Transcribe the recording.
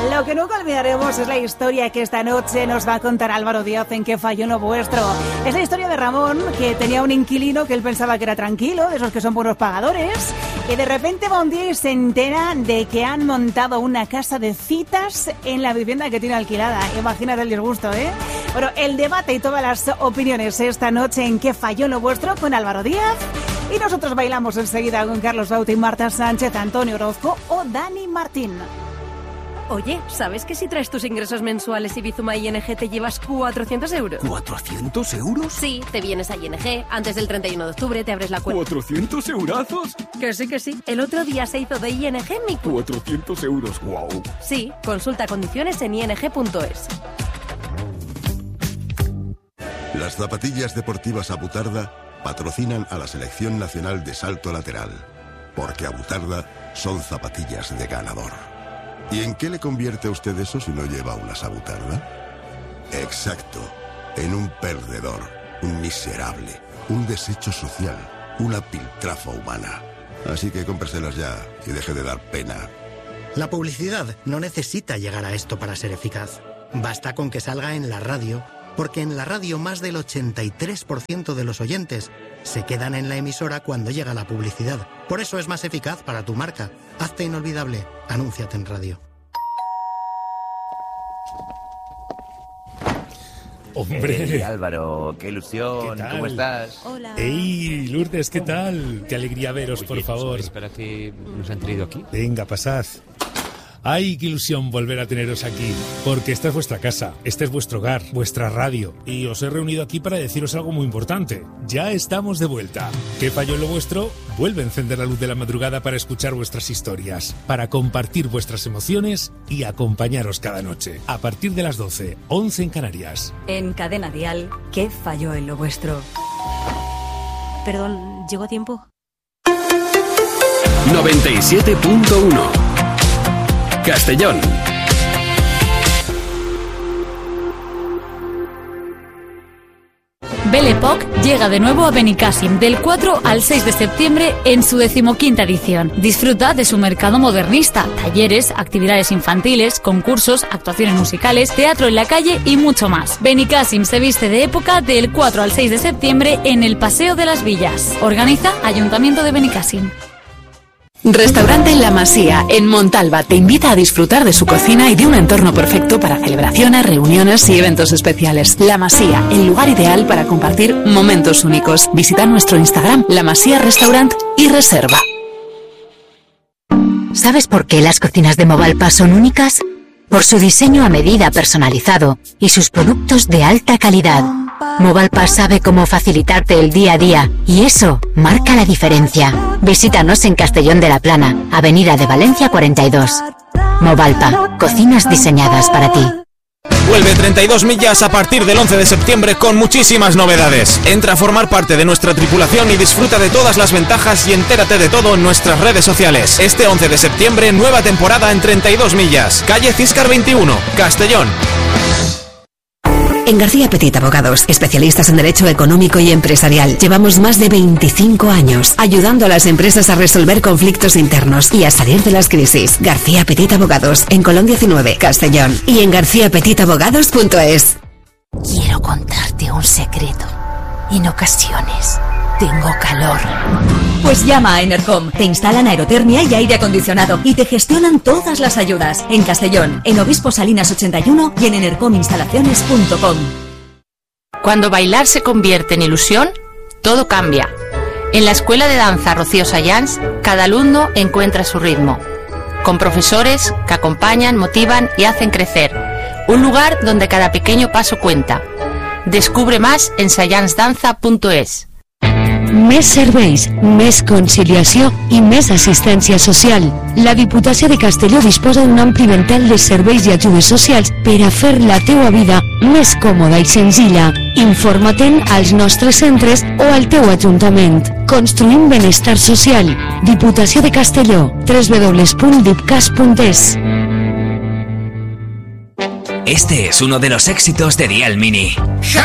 Lo que nunca olvidaremos es la historia que esta noche nos va a contar Álvaro Díaz en Qué falló en lo vuestro. Es la historia de Ramón, que tenía un inquilino que él pensaba que era tranquilo, de esos que son buenos pagadores, y de repente va un día y se entera de que han montado una casa de citas en la vivienda que tiene alquilada. Imagínate el disgusto, ¿eh? Bueno, el debate y todas las opiniones esta noche en Qué falló en lo vuestro con Álvaro Díaz. Y nosotros bailamos enseguida con Carlos Bauti, Marta Sánchez, Antonio Orozco o Dani Martín. Oye, ¿sabes que si traes tus ingresos mensuales y Bizuma ING te llevas 400 euros? ¿400 euros? Sí, te vienes a ING, antes del 31 de octubre te abres la cuenta. ¿400 eurazos? Que sí. El otro día se hizo de ING mi... 400 euros, guau. Sí, consulta condiciones en ing.es. Las zapatillas deportivas Abutarda patrocinan a la Selección Nacional de Salto Lateral, porque Abutarda son zapatillas de ganador. ¿Y en qué le convierte a usted eso si no lleva una Abutarda? Exacto, en un perdedor, un miserable, un desecho social, una piltrafa humana. Así que cómpreselas ya y deje de dar pena. La publicidad no necesita llegar a esto para ser eficaz. Basta con que salga en la radio, porque en la radio más del 83% de los oyentes se quedan en la emisora cuando llega la publicidad. Por eso es más eficaz para tu marca. Hazte inolvidable. Anúnciate en radio. ¡Hombre! Hey, Álvaro, qué ilusión. ¿Qué tal? ¿Cómo estás? Hola. ¡Ey, Lourdes, qué tal! Qué alegría veros, Oye, por favor. Espera que nos han traído aquí. Venga, pasad. ¡Ay, qué ilusión volver a teneros aquí! Porque esta es vuestra casa, este es vuestro hogar, vuestra radio. Y os he reunido aquí para deciros algo muy importante. Ya estamos de vuelta. ¿Qué falló en lo vuestro? Vuelve a encender la luz de la madrugada para escuchar vuestras historias, para compartir vuestras emociones y acompañaros cada noche. A partir de las 12, 11 en Canarias. En Cadena Dial, ¿qué falló en lo vuestro? Perdón, ¿llego a tiempo? 97.1 Castellón. Belle Époque llega de nuevo a Benicàssim del 4 al 6 de septiembre en su 15ª edición. Disfruta de su mercado modernista, talleres, actividades infantiles, concursos, actuaciones musicales, teatro en la calle y mucho más. Benicàssim se viste de época del 4 al 6 de septiembre en el Paseo de las Villas. Organiza Ayuntamiento de Benicàssim. Restaurante La Masía, en Montalba, te invita a disfrutar de su cocina y de un entorno perfecto para celebraciones, reuniones y eventos especiales. La Masía, el lugar ideal para compartir momentos únicos. Visita nuestro Instagram, La Masía Restaurant y reserva. ¿Sabes por qué las cocinas de Movalpa son únicas? Por su diseño a medida personalizado y sus productos de alta calidad. Movalpa sabe cómo facilitarte el día a día y eso marca la diferencia. Visítanos en Castellón de la Plana, Avenida de Valencia 42. Movalpa, cocinas diseñadas para ti. Vuelve 32 millas a partir del 11 de septiembre con muchísimas novedades. Entra a formar parte de nuestra tripulación y disfruta de todas las ventajas y entérate de todo en nuestras redes sociales. Este 11 de septiembre, nueva temporada en 32 millas. Calle Ciscar 21, Castellón. En García Petit Abogados, especialistas en Derecho Económico y Empresarial, llevamos más de 25 años ayudando a las empresas a resolver conflictos internos y a salir de las crisis. García Petit Abogados, en Colón 19, Castellón, y en garciapetitabogados.es. Quiero contarte un secreto. En ocasiones tengo calor. Pues llama a Enercom. Te instalan aerotermia y aire acondicionado y te gestionan todas las ayudas. En Castellón, en Obispo Salinas 81 y en enercominstalaciones.com. Cuando bailar se convierte en ilusión, todo cambia. En la Escuela de Danza Rocío Sayans, cada alumno encuentra su ritmo. Con profesores que acompañan, motivan y hacen crecer. Un lugar donde cada pequeño paso cuenta. Descubre más en sayansdanza.es. Més serveis, més conciliació i més assistència social. La Diputació de Castelló disposa d'un ampli ventall de serveis i ajudes socials per a fer la teua vida més còmoda i senzilla. Informa-te'n als nostres centres o al teu ajuntament. Construïm benestar social. Diputació de Castelló. www.dipcas.es. Este es uno de los éxitos de Dial Mini.